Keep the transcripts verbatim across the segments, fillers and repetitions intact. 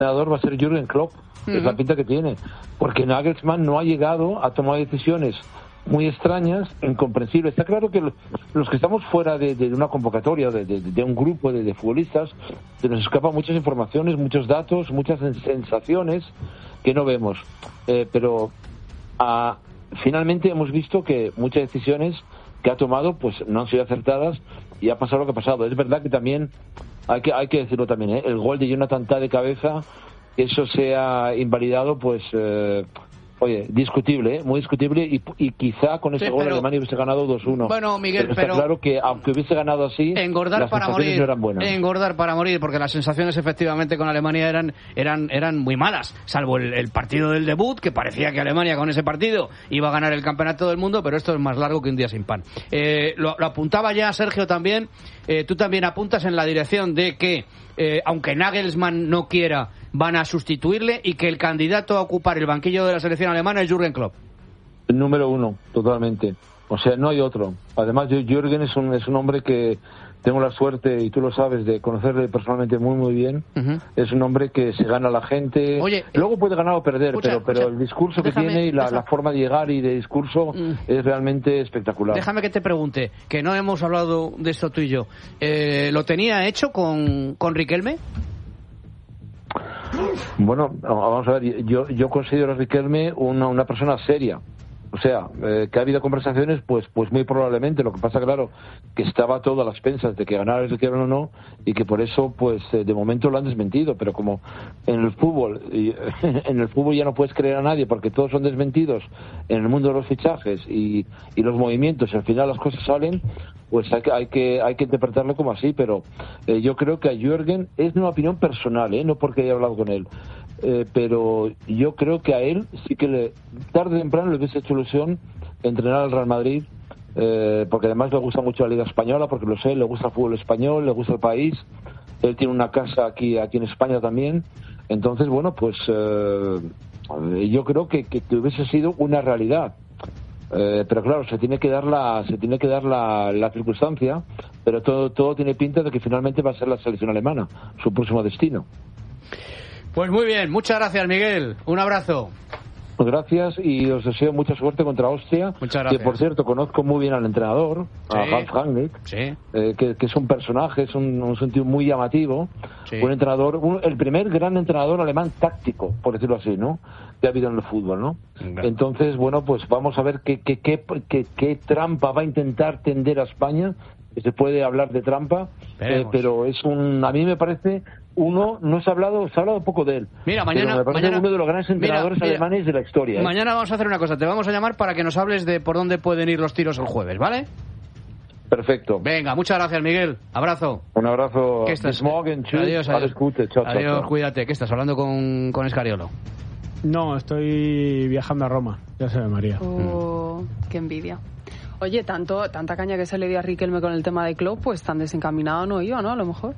entrenador va a ser Jürgen Klopp, uh-huh. es la pinta que tiene, porque Nagelsmann no ha llegado a tomar decisiones muy extrañas, incomprensibles. Está claro que los que estamos fuera de, de una convocatoria, de, de, de un grupo de, de futbolistas, se nos escapan muchas informaciones, muchos datos, muchas sensaciones que no vemos. Eh, pero a, finalmente hemos visto que muchas decisiones que ha tomado pues no han sido acertadas y ha pasado lo que ha pasado. Es verdad que también hay que hay que decirlo también, ¿eh? El gol de Jonathan Tah de cabeza, que eso sea invalidado, pues eh, oye, discutible, ¿eh? Muy discutible, y, y quizá con ese sí, gol pero, Alemania hubiese ganado dos uno. Bueno, Miguel, pero está pero claro que aunque hubiese ganado así, engordar las para sensaciones morir, no eran buenas. Engordar para morir, porque las sensaciones efectivamente con Alemania eran eran eran muy malas, salvo el, el partido del debut, que parecía que Alemania con ese partido iba a ganar el campeonato del mundo, pero esto es más largo que un día sin pan. Eh, lo, lo apuntaba ya Sergio también, eh, tú también apuntas en la dirección de que eh, aunque Nagelsmann no quiera, van a sustituirle y que el candidato a ocupar el banquillo de la selección alemana es Jürgen Klopp. El número uno, totalmente. O sea, no hay otro. Además, Jürgen es un, es un hombre que tengo la suerte, y tú lo sabes, de conocerle personalmente muy, muy bien. Uh-huh. Es un hombre que se gana a la gente. Oye, luego puede ganar o perder, escucha, pero, pero escucha, el discurso déjame, que tiene y la, déjame. la forma de llegar y de discurso mm. es realmente espectacular. Déjame que te pregunte, que no hemos hablado de esto tú y yo. Eh, ¿Lo tenía hecho con, con Riquelme? Bueno, vamos a ver, yo, yo considero a Riquelme una, una persona seria. O sea, eh, que ha habido conversaciones, pues pues muy probablemente. Lo que pasa, claro, que estaba todo a las expensas de que ganara el Riquelme o no, y que por eso, pues eh, de momento lo han desmentido. Pero como en el fútbol, y, en el fútbol ya no puedes creer a nadie porque todos son desmentidos en el mundo de los fichajes y, y los movimientos, y al final las cosas salen, pues hay que hay que, hay que interpretarlo como así. Pero eh, yo creo que a Jürgen, es una opinión personal, ¿eh? No porque haya hablado con él. Eh, pero yo creo que a él sí que le, tarde o temprano le hubiese hecho ilusión entrenar al Real Madrid, eh, porque además le gusta mucho la Liga Española, porque lo sé, le gusta el fútbol español, le gusta el país, él tiene una casa aquí aquí en España también. Entonces, bueno, pues eh, yo creo que, que, que hubiese sido una realidad. Eh, pero claro, se tiene que dar la se tiene que dar la, la circunstancia, pero todo todo tiene pinta de que finalmente va a ser la selección alemana su próximo destino. Pues muy bien, muchas gracias, Miguel. Un abrazo. Pues gracias, y os deseo mucha suerte contra Austria. Muchas gracias. Que, por cierto, conozco muy bien al entrenador, sí. a Hans Rangnick, sí. eh, que, que es un personaje, es un, un sentido muy llamativo. Sí. Un entrenador, un, el primer gran entrenador alemán táctico, por decirlo así, ¿no? Que ha habido en el fútbol, ¿no? Claro. Entonces, bueno, pues vamos a ver qué, qué, qué, qué, qué trampa va a intentar tender a España. Se puede hablar de trampa, eh, pero es un, a mí me parece uno, no se ha hablado, se ha hablado poco de él. Mira, mañana, me parece mañana uno de los grandes entrenadores mira, mira, alemanes de la historia. ¿eh? Mañana vamos a hacer una cosa, te vamos a llamar para que nos hables de por dónde pueden ir los tiros el jueves, ¿vale? Perfecto. Venga, muchas gracias, Miguel. Abrazo. Un abrazo. ¿Qué estás? Morgen, adiós, adiós. Chao, chao, adiós, chao. Cuídate. ¿Qué estás hablando con, con Escariolo? No, estoy viajando a Roma. Ya se ve, María. Oh, mm. Qué envidia. Oye, tanto tanta caña que se le dio a Riquelme con el tema de Klopp, pues tan desencaminado no iba, ¿no? A lo mejor.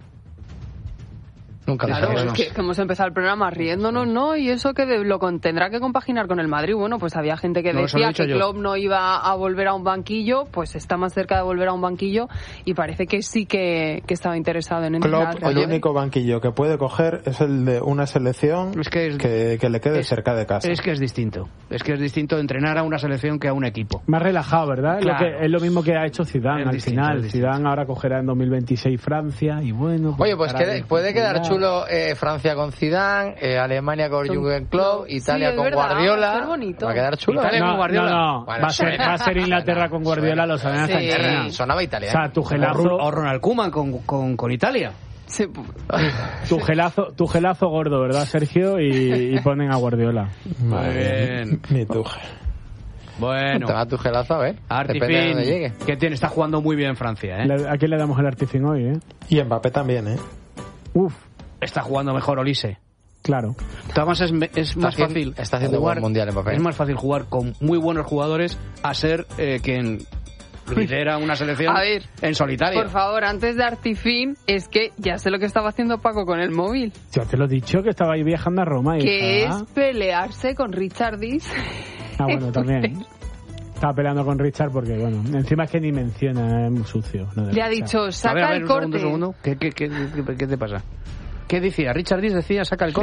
Nunca claro, es que, que hemos empezado el programa riéndonos, ¿no? Y eso que de, lo con, tendrá que compaginar con el Madrid. Bueno, pues había gente que no, decía que Klopp no iba a volver a un banquillo, pues está más cerca de volver a un banquillo y parece que sí que, que estaba interesado en entrenar. Klopp, el único banquillo que puede coger es el de una selección es que, es, que, que le quede es, cerca de casa. Es que es distinto. Es que es distinto entrenar a una selección que a un equipo. Más relajado, ¿verdad? Claro. Lo que, es lo mismo que ha hecho Zidane es al distinto, final. Zidane ahora cogerá en dos mil veintiséis Francia y bueno... Pues Oye, pues quede, puede quedar chulo eh, Francia con Zidane, eh, Alemania con Jürgen Klopp, Italia sí, con verdad, Guardiola. Va a, va a quedar chulo. Italia no, con Guardiola. No, no. Bueno, va, a ser, va a ser Inglaterra con Guardiola, lo saben hasta sí, sonaba italiano. O sea, Tugelazo... O Ronald Koeman con, con, con Italia. Sí. Tu gelazo, tu gelazo gordo, ¿verdad, Sergio? Y, y ponen a Guardiola. Muy bien. Mi Tugel. Bueno. Te va tu gelazo, ¿eh? Artifin, depende de dónde llegue. Que tiene, está jugando muy bien Francia, ¿eh? ¿A quién le damos el Artifin hoy, eh? Y Mbappé también, ¿eh? Uf. Está jugando mejor Olise. Claro. Además es, es más está fácil. Está haciendo jugar, buen mundial Mbappé. Es más fácil jugar con muy buenos jugadores a ser eh, quien lidera una selección a ver, en solitario. Por favor, antes de Artifin, es que ya sé lo que estaba haciendo Paco con el móvil. Yo te lo he dicho, que estaba ahí viajando a Roma. Y que estaba... es pelearse con Richard Dis. Ah, bueno, también. Estaba peleando con Richard porque, bueno, encima es que ni menciona, es muy sucio. No le ha dicho, saca a ver, a ver, el corte. Un segundo, un segundo. ¿Qué, qué, qué, qué, ¿Qué te pasa? ¿Qué decía? Richard Dis decía, saca el